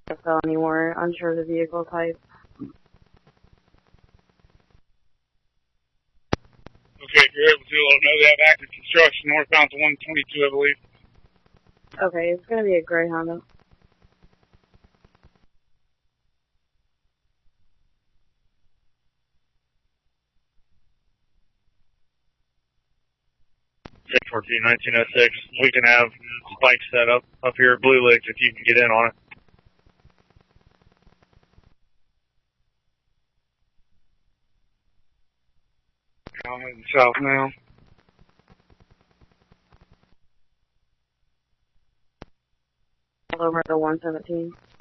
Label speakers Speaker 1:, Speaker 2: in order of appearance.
Speaker 1: a felony warrant, unsure of the vehicle type.
Speaker 2: Okay, if you're able to, let me know they have active construction northbound to 122, I believe.
Speaker 1: Okay, it's gonna be a gray Honda.
Speaker 3: Six 1906. We can have spikes set up here at Blue Licks if you can get in on it.
Speaker 2: I'm heading south now.
Speaker 1: Over to 117.